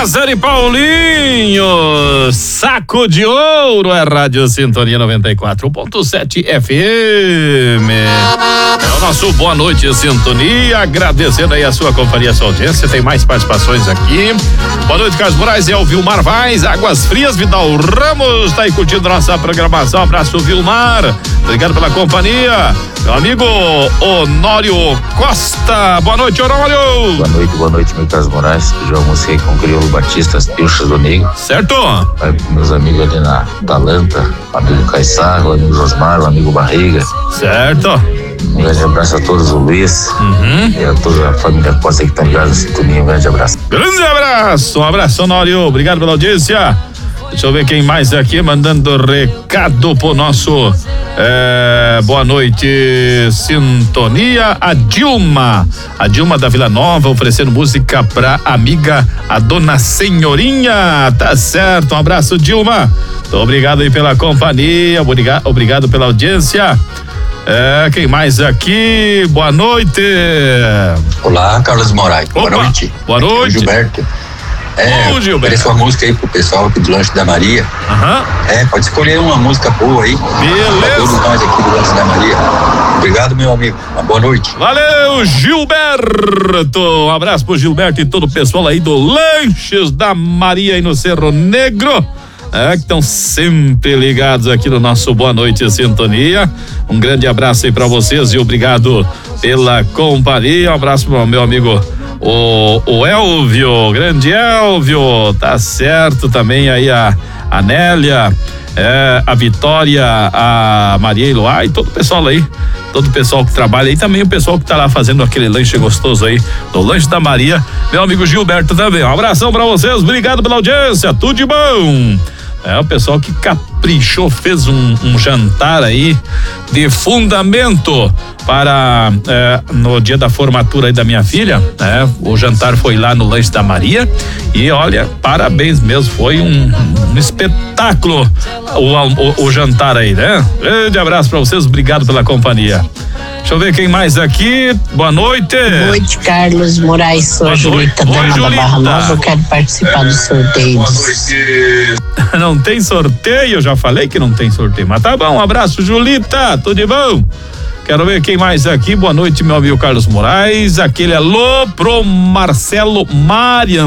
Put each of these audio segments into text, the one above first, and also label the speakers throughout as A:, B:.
A: César e Paulinho, saco de ouro, é Rádio Sintonia 94.7 FM. É o nosso boa noite, Sintonia, agradecendo aí a sua companhia, a sua audiência. Tem mais participações aqui. Boa noite, Carlos Moraes, é o Vilmar Vaz, Águas Frias, Vidal Ramos, tá aí curtindo nossa programação. Abraço, Vilmar, obrigado pela companhia. Meu amigo Honório Costa, boa noite, Honório.
B: Boa noite, meu Carlos Moraes. Eu já almocei com o Crioulo Batista, as Pilchas do Negro.
A: Certo.
B: Vai com meus amigos ali na Talanta, o amigo Caissar, o amigo Josmar, o amigo Barriga.
A: Certo.
B: Um grande abraço a todos, o Luiz e a toda a família Costa que tá ligada na sintonia. Um grande abraço.
A: Grande abraço, um abraço, Honório, obrigado pela audiência. Deixa eu ver quem mais aqui mandando recado pro nosso boa noite, Sintonia. A Dilma da Vila Nova, oferecendo música pra amiga, a dona Senhorinha. Tá certo, um abraço, Dilma. Muito obrigado aí pela companhia, obrigado pela audiência. Quem mais aqui? Boa noite.
C: Olá, Carlos Moraes.
A: Opa, boa noite. Boa noite.
C: Gilberto.
A: Gilberto.
C: Ofereço uma música aí pro pessoal aqui do Lanche da Maria. Pode escolher uma música boa aí.
A: Beleza.
C: Todos nós aqui do Lanche da Maria. Obrigado, meu amigo. Uma boa noite.
A: Valeu, Gilberto. Um abraço pro Gilberto e todo o pessoal aí do Lanches da Maria aí no Cerro Negro. Que estão sempre ligados aqui no nosso Boa Noite Sintonia. Um grande abraço aí pra vocês e obrigado pela companhia. Um abraço pro meu amigo o Elvio, grande Elvio, tá certo, também aí a Nélia, a Vitória, a Maria Eloá e todo o pessoal aí, todo o pessoal que trabalha aí, também o pessoal que tá lá fazendo aquele lanche gostoso aí, no Lanche da Maria, meu amigo Gilberto também. Um abração pra vocês, obrigado pela audiência, tudo de bom. O pessoal que caprichou, fez um jantar aí de fundamento para no dia da formatura aí da minha filha, o jantar foi lá no Lanche da Maria e olha, parabéns mesmo, foi um espetáculo o jantar aí, né? Grande abraço para vocês, obrigado pela companhia. Deixa eu ver quem mais aqui. Boa noite.
D: Boa noite, Carlos Moraes. Sou a Julita, dona da Barra Nova. Eu quero participar do sorteio.
A: Não tem sorteio? Eu já falei que não tem sorteio. Mas tá bom, um abraço, Julita. Tudo de bom? Quero ver quem mais aqui. Boa noite, meu amigo Carlos Moraes. Aquele alô pro Marcelo Marian.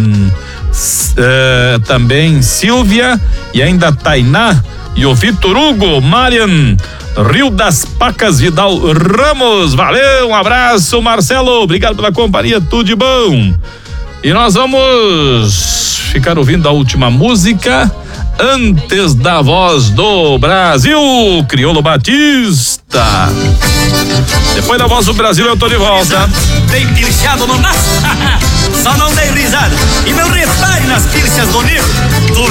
A: Também Silvia e ainda Tainá e o Vitor Hugo Marian. Rio das Pacas, Vidal Ramos, valeu, um abraço, Marcelo, obrigado pela companhia, tudo de bom. E nós vamos ficar ouvindo a última música antes da Voz do Brasil, Crioulo Batista. Depois da Voz do Brasil eu tô de volta.
E: Bem pilchado no nasce, só não dei risada. E meu repare nas pilchas do negro.